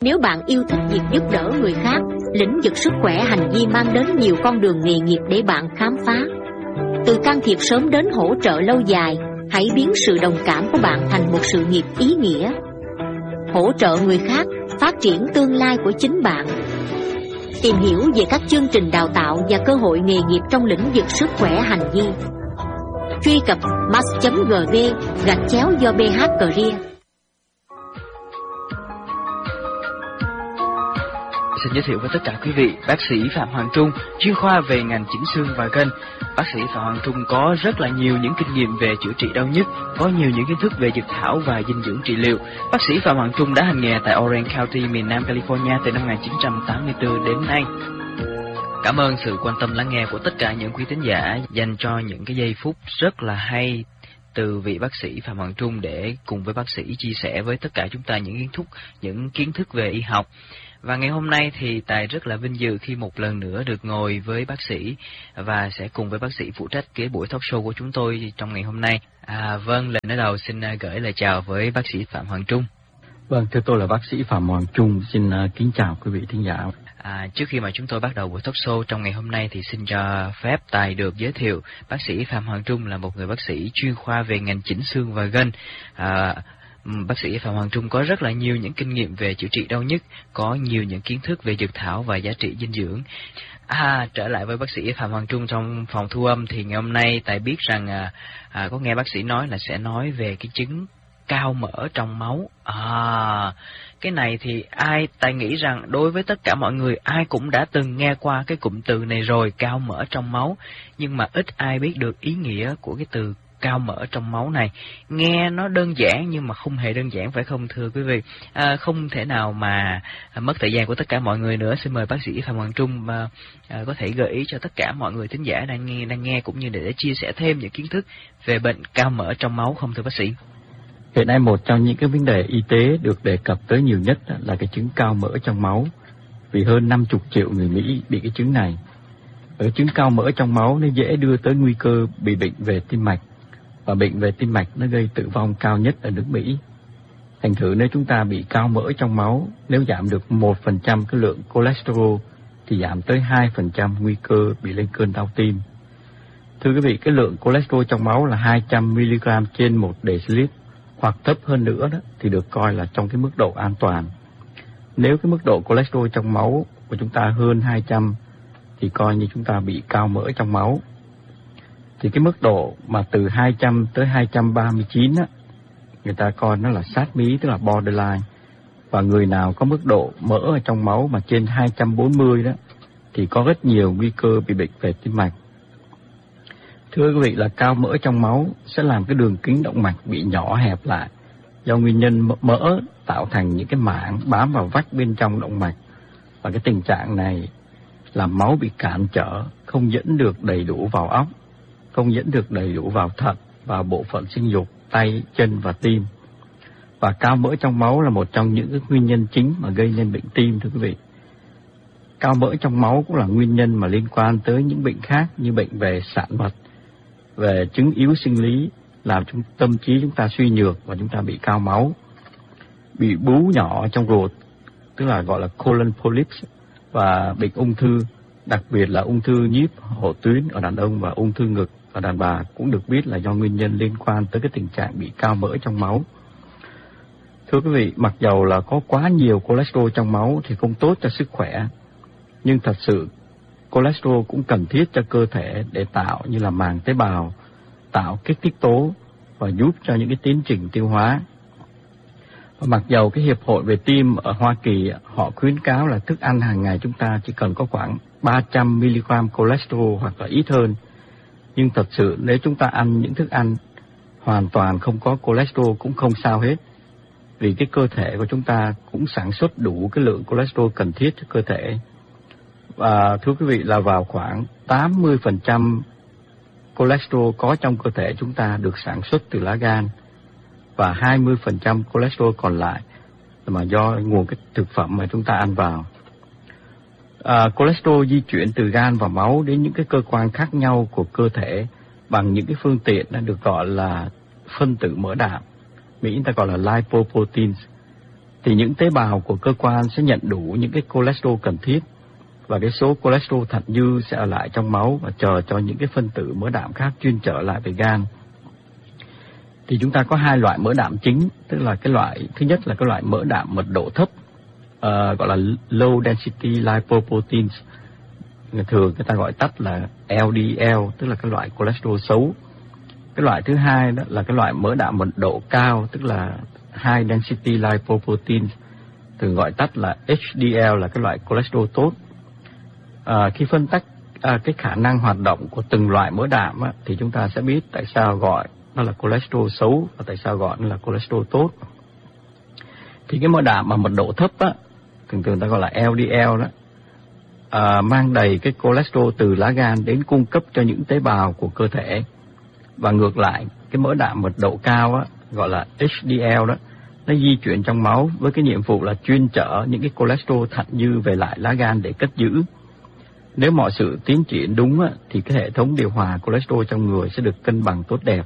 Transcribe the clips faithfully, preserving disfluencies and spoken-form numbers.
Nếu bạn yêu thích việc giúp đỡ người khác, lĩnh vực sức khỏe hành vi mang đến nhiều con đường nghề nghiệp để bạn khám phá. Từ can thiệp sớm đến hỗ trợ lâu dài, hãy biến sự đồng cảm của bạn thành một sự nghiệp ý nghĩa. Hỗ trợ người khác, phát triển tương lai của chính bạn. Tìm hiểu về các chương trình đào tạo và cơ hội nghề nghiệp trong lĩnh vực sức khỏe hành vi. Truy cập mass chấm gv gạch chéo do bê hát Career. Xin giới thiệu với tất cả quý vị, bác sĩ Phạm Hoàng Trung, chuyên khoa về ngành chỉnh xương và gân. Bác sĩ Phạm Hoàng Trung có rất là nhiều những kinh nghiệm về chữa trị đau nhức, có nhiều những kiến thức về dược thảo và dinh dưỡng trị liệu. Bác sĩ Phạm Hoàng Trung đã hành nghề tại Orange County, miền Nam California từ năm một nghìn chín trăm tám mươi tư đến nay. Cảm ơn sự quan tâm lắng nghe của tất cả những quý thính giả dành cho những cái giây phút rất là hay từ vị bác sĩ Phạm Hoàng Trung để cùng với bác sĩ chia sẻ với tất cả chúng ta những kiến thức, những kiến thức về y học. Và ngày hôm nay thì Tài rất là vinh dự khi một lần nữa được ngồi với bác sĩ và sẽ cùng với bác sĩ phụ trách cái buổi talk show của chúng tôi trong ngày hôm nay. À, vâng, lần nói đầu xin gửi lời chào với bác sĩ Phạm Hoàng Trung. Vâng, thưa tôi là bác sĩ Phạm Hoàng Trung, xin uh, kính chào quý vị thính giả. À, trước khi mà chúng tôi bắt đầu buổi talk show trong ngày hôm nay thì xin cho phép Tài được giới thiệu bác sĩ Phạm Hoàng Trung là một người bác sĩ chuyên khoa về ngành chỉnh xương và gân. À, Bác sĩ Phạm Hoàng Trung có rất là nhiều những kinh nghiệm về chữa trị đau nhức, có nhiều những kiến thức về dược thảo và giá trị dinh dưỡng. À, trở lại với bác sĩ Phạm Hoàng Trung trong phòng thu âm thì ngày hôm nay Tài biết rằng à, à, có nghe bác sĩ nói là sẽ nói về cái chứng cao mỡ trong máu. À, cái này thì ai, Tài nghĩ rằng đối với tất cả mọi người ai cũng đã từng nghe qua cái cụm từ này rồi, cao mỡ trong máu, nhưng mà ít ai biết được ý nghĩa của cái từ cao mỡ trong máu này. Nghe nó đơn giản nhưng mà không hề đơn giản, phải không thưa quý vị? À, không thể nào mà mất thời gian của tất cả mọi người nữa. Xin mời bác sĩ Phạm Hoàng Trung à, à, có thể gợi ý cho tất cả mọi người thính giả đang nghe, đang nghe cũng như để, để chia sẻ thêm những kiến thức về bệnh cao mỡ trong máu không thưa bác sĩ? Hiện nay một trong những cái vấn đề y tế được đề cập tới nhiều nhất là cái chứng cao mỡ trong máu. Vì hơn năm mươi triệu người Mỹ bị cái chứng này. Ở chứng cao mỡ trong máu nó dễ đưa tới nguy cơ bị bệnh về tim mạch. Và bệnh về tim mạch nó gây tử vong cao nhất ở nước Mỹ. Thành thử nếu chúng ta bị cao mỡ trong máu, nếu giảm được một phần trăm cái lượng cholesterol thì giảm tới hai phần trăm nguy cơ bị lên cơn đau tim. Thưa quý vị, cái lượng cholesterol trong máu là hai trăm mi-li-gam trên một decilit hoặc thấp hơn nữa đó thì được coi là trong cái mức độ an toàn. Nếu cái mức độ cholesterol trong máu của chúng ta hơn hai trăm thì coi như chúng ta bị cao mỡ trong máu. Thì cái mức độ mà từ hai trăm tới hai trăm ba mươi chín á, người ta coi nó là sát mí, tức là borderline. Và người nào có mức độ mỡ ở trong máu mà trên hai trăm bốn mươi đó thì có rất nhiều nguy cơ bị bệnh về tim mạch. Thưa quý vị, là cao mỡ trong máu sẽ làm cái đường kính động mạch bị nhỏ hẹp lại do nguyên nhân mỡ tạo thành những cái mảng bám vào vách bên trong động mạch. Và cái tình trạng này làm máu bị cản trở, không dẫn được đầy đủ vào óc, không dẫn được đầy đủ vào thận và bộ phận sinh dục, tay, chân và tim. Và cao mỡ trong máu là một trong những cái nguyên nhân chính mà gây nên bệnh tim thưa quý vị. Cao mỡ trong máu cũng là nguyên nhân mà liên quan tới những bệnh khác như bệnh về sản vật, về chứng yếu sinh lý, làm chúng tâm trí chúng ta suy nhược và chúng ta bị cao máu, bị bú nhỏ trong ruột, tức là gọi là colon polyps, và bệnh ung thư, đặc biệt là ung thư nhíp hổ tuyến ở đàn ông và ung thư ngực ở đàn bà cũng được biết là do nguyên nhân liên quan tới cái tình trạng bị cao mỡ trong máu. Thưa quý vị, mặc dầu là có quá nhiều cholesterol trong máu thì không tốt cho sức khỏe, nhưng thật sự cholesterol cũng cần thiết cho cơ thể để tạo như là màng tế bào, tạo kích thích tố và giúp cho những cái tiến trình tiêu hóa. Và mặc dầu cái Hiệp hội về tim ở Hoa Kỳ họ khuyến cáo là thức ăn hàng ngày chúng ta chỉ cần có khoảng ba trăm mi-li-gam cholesterol hoặc là ít hơn, nhưng thật sự nếu chúng ta ăn những thức ăn hoàn toàn không có cholesterol cũng không sao hết, vì cái cơ thể của chúng ta cũng sản xuất đủ cái lượng cholesterol cần thiết cho cơ thể. Và thưa quý vị, là vào khoảng tám mươi phần trăm cholesterol có trong cơ thể chúng ta được sản xuất từ lá gan, và hai mươi phần trăm cholesterol còn lại mà do nguồn cái thực phẩm mà chúng ta ăn vào. À, cholesterol di chuyển từ gan vào máu đến những cái cơ quan khác nhau của cơ thể bằng những cái phương tiện đã được gọi là phân tử mỡ đạm, Mỹ người ta gọi là lipoproteins. thì những tế bào của cơ quan sẽ nhận đủ những cái cholesterol cần thiết, và cái số cholesterol thận dư sẽ ở lại trong máu và chờ cho những cái phân tử mỡ đạm khác chuyên trở lại về gan. Thì chúng ta có hai loại mỡ đạm chính, tức là cái loại thứ nhất là cái loại mỡ đạm mật độ thấp, uh, gọi là low density lipoproteins, người thường người ta gọi tắt là L D L, tức là cái loại cholesterol xấu. Cái loại thứ hai đó là cái loại mỡ đạm mật độ cao, tức là high density lipoproteins, thường gọi tắt là H D L, là cái loại cholesterol tốt. À, khi phân tách à, cái khả năng hoạt động của từng loại mỡ đạm á, thì chúng ta sẽ biết tại sao gọi nó là cholesterol xấu và tại sao gọi nó là cholesterol tốt. Thì cái mỡ đạm mà mật độ thấp á, thường thường ta gọi là L D L đó, à, mang đầy cái cholesterol từ lá gan đến cung cấp cho những tế bào của cơ thể. Và ngược lại, cái mỡ đạm mật độ cao á, gọi là H D L đó, nó di chuyển trong máu với cái nhiệm vụ là chuyên chở những cái cholesterol thận dư về lại lá gan để cất giữ. Nếu mọi sự tiến triển đúng á, thì cái hệ thống điều hòa cholesterol trong người sẽ được cân bằng tốt đẹp.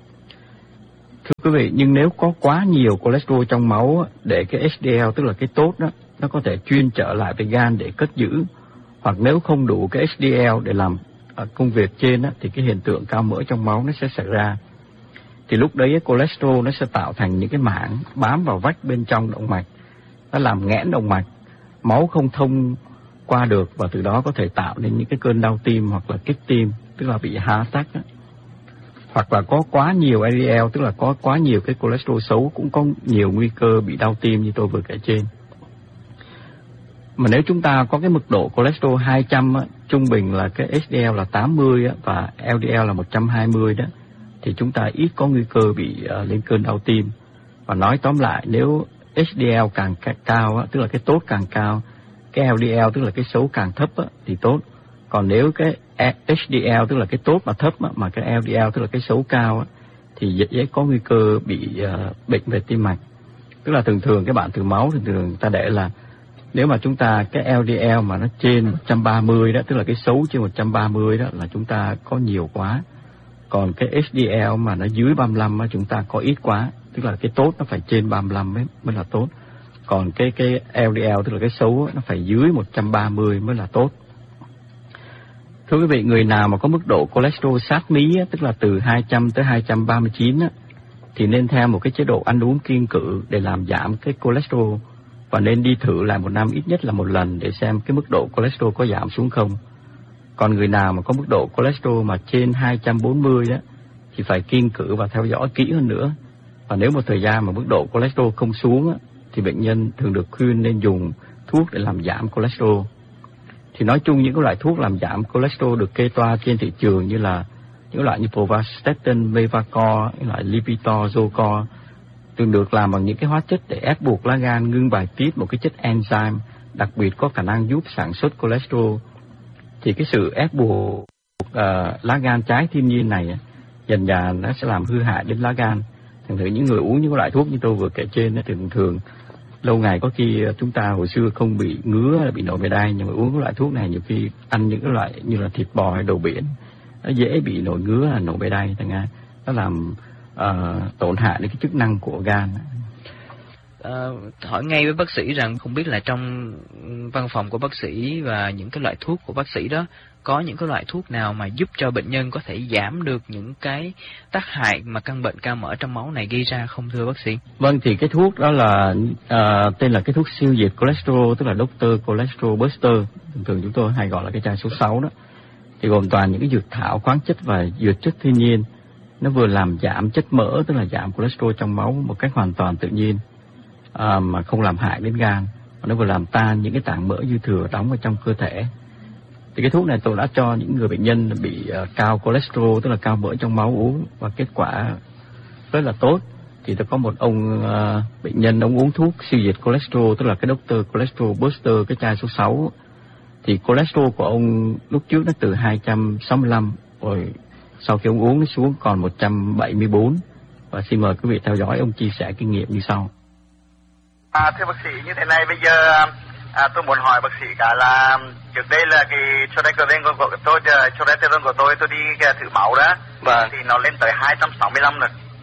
Thưa quý vị, nhưng nếu có quá nhiều cholesterol trong máu á, để cái H D L, tức là cái tốt đó, nó có thể chuyên trở lại về gan để cất giữ, hoặc nếu không đủ cái H D L để làm công việc trên á, thì cái hiện tượng cao mỡ trong máu nó sẽ xảy ra. Thì lúc đấy cholesterol nó sẽ tạo thành những cái mảng bám vào vách bên trong động mạch, nó làm nghẽn động mạch, máu không thông qua được, và từ đó có thể tạo nên những cái cơn đau tim hoặc là kích tim, tức là bị heart attack á. Hoặc là có quá nhiều L D L, tức là có quá nhiều cái cholesterol xấu, cũng có nhiều nguy cơ bị đau tim như tôi vừa kể trên. Mà nếu chúng ta có cái mật độ cholesterol hai trăm á, trung bình là cái H D L là tám mươi á, và L D L là một trăm hai mươi đó, thì chúng ta ít có nguy cơ bị uh, lên cơn đau tim. Và nói tóm lại, nếu H D L càng cao á, tức là cái tốt càng cao, cái L D L tức là cái xấu càng thấp á, thì tốt. Còn nếu cái H D L tức là cái tốt mà thấp á, mà cái L D L tức là cái xấu cao á, thì dễ, dễ có nguy cơ bị uh, bệnh về tim mạch. Tức là thường thường cái bạn thử máu thường thường ta để là nếu mà chúng ta cái L D L mà nó trên một trăm ba mươi đó, tức là cái xấu trên một trăm ba mươi đó, là chúng ta có nhiều quá. Còn cái H D L mà nó dưới ba mươi lăm á, chúng ta có ít quá, tức là cái tốt nó phải trên ba mươi lăm mới, mới là tốt. Còn cái cái L D L tức là cái xấu nó phải dưới một trăm ba mươi mới là tốt. Thưa quý vị, người nào mà có mức độ cholesterol sát mí á, tức là từ hai trăm tới hai trăm ba mươi chín á, thì nên theo một cái chế độ ăn uống kiêng cữ để làm giảm cái cholesterol, và nên đi thử lại một năm ít nhất là một lần để xem cái mức độ cholesterol có giảm xuống không. Còn người nào mà có mức độ cholesterol mà trên hai trăm bốn mươi đó, thì phải kiêng cữ và theo dõi kỹ hơn nữa. Và nếu một thời gian mà mức độ cholesterol không xuống á, thì bệnh nhân thường được khuyên nên dùng thuốc để làm giảm cholesterol. Thì nói chung những cái loại thuốc làm giảm cholesterol được kê toa trên thị trường như là những loại như Pravastatin, Mevacor, những loại Lipitor, Zocor, thường được làm bằng những cái hóa chất để ép buộc lá gan ngưng bài tiết một cái chất enzyme đặc biệt có khả năng giúp sản xuất cholesterol. Thì cái sự ép buộc uh, lá gan trái thiên nhiên này dần dần nó sẽ làm hư hại đến lá gan. Thường thường những người uống những loại thuốc như tôi vừa kể trên, thì thường thường lâu ngày có khi chúng ta hồi xưa không bị ngứa, bị nổi mề đay, nhưng mà uống cái loại thuốc này nhiều khi ăn những cái loại như là thịt bò hay đồ biển, nó dễ bị nổi ngứa, là nổi mề đay, thằng Nga, nó làm uh, tổn hại đến cái chức năng của gan. Uh, hỏi ngay với bác sĩ rằng không biết là trong văn phòng của bác sĩ và những cái loại thuốc của bác sĩ đó có những cái loại thuốc nào mà giúp cho bệnh nhân có thể giảm được những cái tác hại mà căn bệnh cao mỡ trong máu này gây ra không thưa bác sĩ? Vâng, thì cái thuốc đó là uh, tên là cái thuốc siêu diệt cholesterol, tức là Doctor Cholesterol Buster, thường thường chúng tôi hay gọi là cái chai số sáu đó. Thì gồm toàn những cái dược thảo, khoáng chất và dược chất thiên nhiên. Nó vừa làm giảm chất mỡ, tức là giảm cholesterol trong máu một cách hoàn toàn tự nhiên, à, mà không làm hại đến gan. Nó vừa làm tan những cái tảng mỡ dư thừa đóng ở trong cơ thể. Thì cái thuốc này tôi đã cho những người bệnh nhân bị uh, cao cholesterol, tức là cao mỡ trong máu uống, và kết quả rất là tốt. Thì tôi có một ông uh, bệnh nhân, ông uống thuốc siêu diệt cholesterol, tức là cái Doctor Cholesterol Buster, cái chai số sáu. Thì cholesterol của ông lúc trước nó từ hai trăm sáu mươi lăm, rồi sau khi ông uống nó xuống còn một trăm bảy mươi bốn. Và xin mời quý vị theo dõi ông chia sẻ kinh nghiệm như sau. À, thưa bác sĩ, như thế này bây giờ à, tôi muốn hỏi bác sĩ cả là trước đây là cái cholesterol của tôi, cholesterol của tôi tôi đi thử máu đó, vâng. thì nó lên tới hai trăm sáu mươi lăm rồi.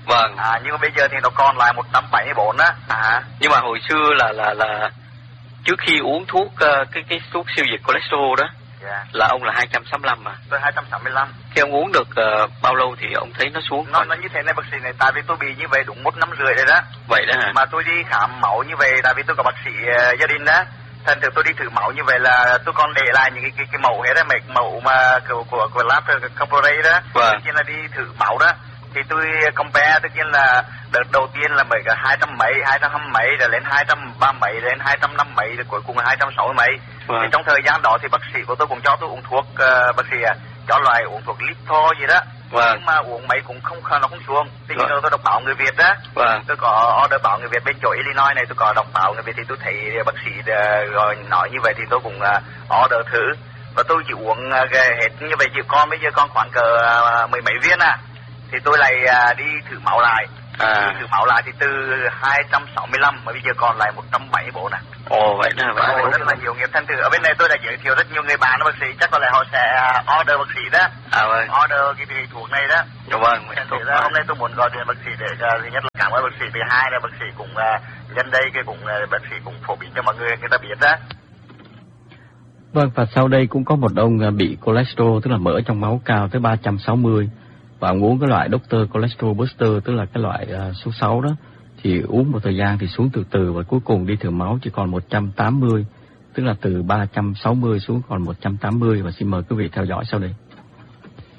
Vâng. À, nhưng mà bây giờ thì nó còn lại một trăm bảy mươi bốn á. À, nhưng mà hồi xưa là là là trước khi uống thuốc uh, cái cái thuốc siêu diệt cholesterol đó, yeah, là ông là hai trăm sáu mươi lăm mà. tôi hai trăm sáu mươi lăm. Khi ông uống được uh, bao lâu thì ông thấy nó xuống? Nó nó như thế này bác sĩ này, tại vì tôi bị như vậy đúng một năm rưỡi rồi đó. Vậy đó hả? Mà tôi đi khám máu như vậy, tại vì tôi có bác sĩ uh, gia đình đó. Thành thử tôi đi thử máu như vậy là tôi còn để lại những cái cái, cái mẫu hết á, mấy mẫu mà của của của lab corporate đó. Vâng. Tất nhiên là đi thử máu đó. Thì tôi compare, tất nhiên là đợt đầu tiên là mấy cái hai trăm mấy, hai trăm hai mấy, rồi lên hai trăm ba mấy, lên hai trăm năm mấy, rồi cuối cùng là hai trăm sáu mấy. Vâng. Thì trong thời gian đó thì bác sĩ của tôi cũng cho tôi uống thuốc, uh, bác sĩ à, cho loại uống thuốc Lipto gì đó. Vâng. Nhưng mà uống mấy cũng không nó không xuống. Thì Vâng. giờ tôi đọc báo Người Việt đó. Vâng. Tôi có order báo Người Việt bên chỗ Illinois này, tôi có đọc báo Người Việt thì tôi thấy bác sĩ uh, rồi nói như vậy thì tôi cũng uh, order thử. Và tôi chỉ uống uh, hết như vậy, chỉ con bây giờ con khoảng cỡ uh, mười mấy viên à. Thì tôi lại uh, đi thử máu lại. À. Thử máu lại thì từ hai trăm sáu mươi lăm mà bây giờ còn lại một trăm bảy mươi bốn à. Ồ vậy đó. Vậy. Ồ, rất là nhiều nghiệp. Thành thử ở bên này tôi đã giới thiệu rất nhiều người bạn bác sĩ, chắc có lẽ họ sẽ order bác sĩ đó. À vâng. Order cái, cái thuốc này đó. Dạ vâng. Thành thử ra hôm nay tôi muốn gọi điện bác sĩ để uh, thứ nhất là cảm ơn bác sĩ, thứ hai là bác sĩ cũng uh, nhân đây cái cũng uh, bác sĩ cũng phổ biến cho mọi người người ta biết đó. Vâng, và sau đây cũng có một ông bị cholesterol, tức là mỡ trong máu cao tới ba trăm sáu mươi, và ông uống cái loại Doctor Cholesterol Booster, tức là cái loại uh, số sáu đó, thì uống một thời gian thì xuống từ từ và cuối cùng đi thử máu chỉ còn một trăm tám mươi, tức là từ ba trăm sáu mươi xuống còn một trăm tám mươi, và xin mời quý vị theo dõi sau đây.